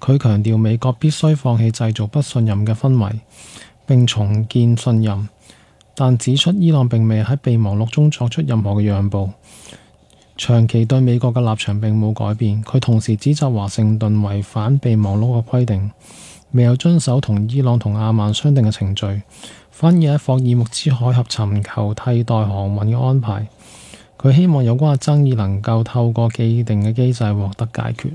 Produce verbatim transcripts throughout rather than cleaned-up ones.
佢強調美國必須放棄製造不信任嘅氛圍，並重建信任，但指出伊朗並未喺備忘錄中作出任何嘅讓步，長期對美國嘅立場並冇改變。佢同時指責華盛頓違反備忘錄嘅規定，未有遵守同伊朗同阿曼商定嘅程序，反而喺霍爾木茲海峽尋求替代航運嘅安排。佢希望有關嘅爭議能夠透過既定嘅機制獲得解決。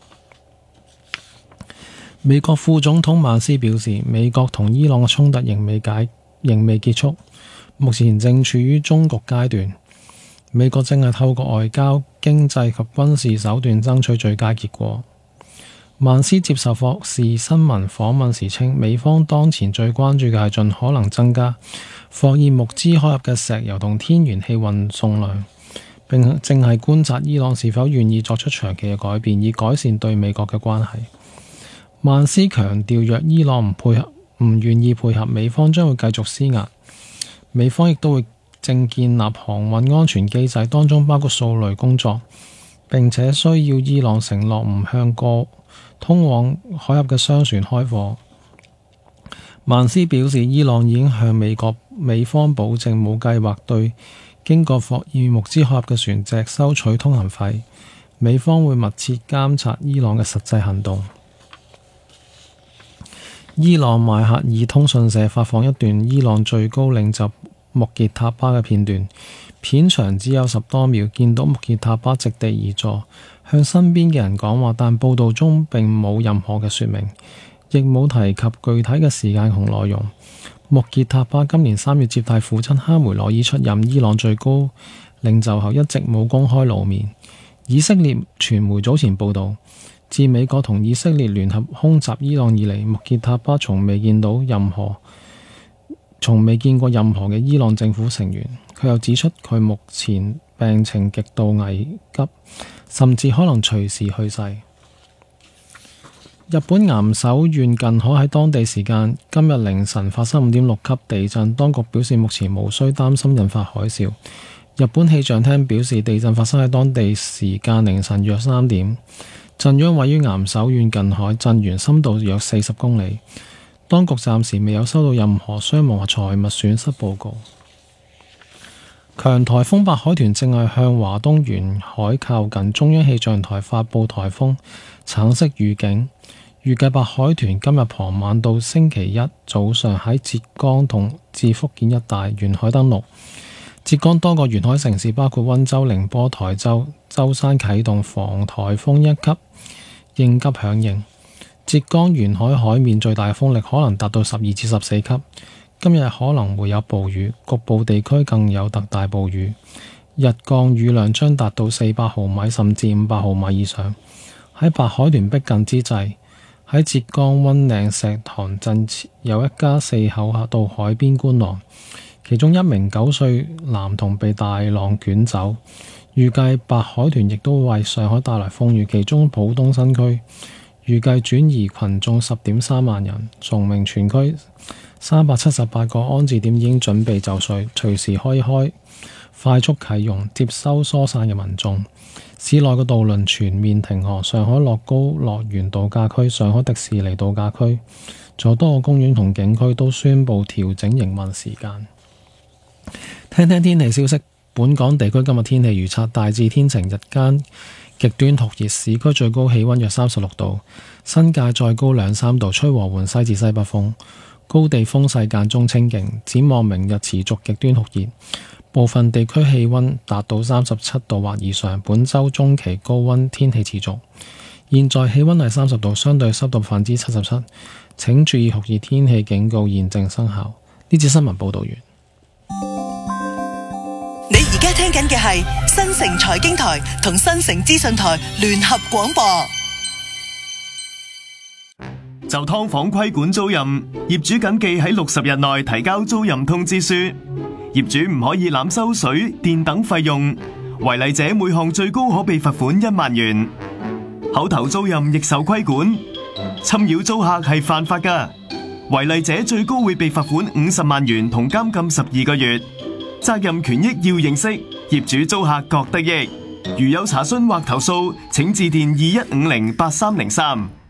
美國副總統曼斯表示，美國同伊朗嘅衝突仍未解仍未結束，目前正處於終局階段。美國正係透過外交、經濟及軍事手段爭取最佳結果。曼斯接受霍士新聞訪問時稱，美方當前最關注嘅係盡可能增加霍爾木茲海峽嘅石油同天然氣運送量，並正係觀察伊朗是否願意作出長期嘅改變，以改善對美國嘅關係。曼斯強調，若伊朗唔配合、唔願意配合，美方將會繼續施壓。美方亦都會正建立航運安全機制，當中包括數類工作，並且需要伊朗承諾唔向過通往海峽嘅商船開火。曼斯表示，伊朗已經向美國美方保證冇計劃對經過霍爾木茲海峽嘅船隻收取通行費，美方會密切監察伊朗嘅實際行動。伊朗邁克爾通訊社發放一段伊朗最高領袖穆傑塔巴嘅片段，片長只有十多秒，見到穆傑塔巴席地而坐，向身邊嘅人講話，但報道中並冇任何嘅說明，亦冇提及具體嘅時間同內容。穆傑塔巴今年三月接替父親哈梅內伊出任伊朗最高領袖後，一直冇公開露面。以色列傳媒早前報道，自美國同以色列聯合空襲伊朗以嚟，穆傑塔巴從未見到任何，從未見過任何嘅伊朗政府成員。佢又指出，佢目前病情極度危急，甚至可能隨時去世。日本岩手縣近海喺當地時間今日凌晨發生五點六級地震，當局表示目前無需擔心引發海嘯。日本氣象廳表示，地震發生喺當地時間凌晨約三點。震央位於岩手縣近海，震源深度約四十公里。當局暫時未有收到任何傷亡或財物損失報告。強颱風白海豚正係向華東沿海靠近，中央氣象台發布颱風橙色預警，預計白海豚今日傍晚到星期一早上喺浙江同至福建一帶沿海登陸。浙江多個沿海城市包括溫州、寧波、台州、舟山啟動防颱風一級應急響應。浙江沿海海面最大風力可能達到十二至十四級。今日可能會有暴雨，局部地區更有特大暴雨，日降雨量將達到四百毫米甚至五百毫米以上。喺白海豚逼近之際，喺浙江溫嶺石塘鎮有一家四口到海邊觀浪，其中一名九歲男童被大浪捲走。預計白海豚亦都為上海帶來風雨，其中浦東新區預計轉移群眾十點三萬人，崇明全區三百七十八個安置點已經準備就緒，隨時開開快速啟用，接收疏散嘅民眾。市內嘅渡輪全面停航，上海樂高樂園度假區、上海迪士尼度假區，仲有多個公園同景區都宣布調整營運時間。聽聽天氣消息，本港地區今日天氣預測大致天晴，日間極端酷熱，市區最高氣溫約三十六度，新界再高兩三度，吹和緩西至西北風。高地風勢間中清勁，展望明日持續極端酷熱，部分地區氣溫達到三十七度或以上。本週中期高溫天氣持續。現在氣溫係三十度，相對濕度百分之七十七。請注意酷熱天氣警告現正生效。呢節新聞報道完。 你而家聽緊嘅係新城財經台同新城資訊台聯合廣播。 就劏房規管租賃，業主謹記喺六十日內提交租賃通知書。業主唔可以濫收水電等費用，違例者每項最高可被罰款一萬元。口頭租賃亦受規管，侵擾租客係犯法㗎，違例者最高會被罰款五十萬元同監禁十二個月。責任權益要認識，業主租客各得益。如有查詢或投訴，請致電二一五零八三零三。